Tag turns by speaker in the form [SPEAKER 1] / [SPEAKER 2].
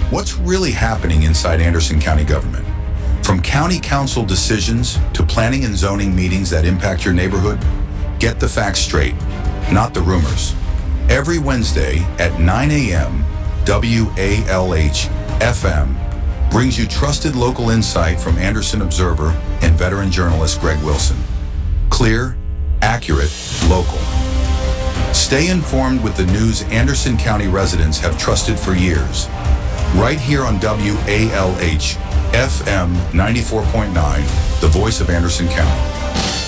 [SPEAKER 1] What's really happening inside Anderson County government? From county council decisions to planning and zoning meetings that impact your neighborhood, get the facts straight, not the rumors. Every Wednesday at 9 a.m., WALH FM brings you trusted local insight from Anderson Observer and veteran journalist Greg Wilson. Clear, accurate, local. Stay informed with the news Anderson County residents have trusted for years. Right here on WALH FM 94.9, the voice of Anderson County.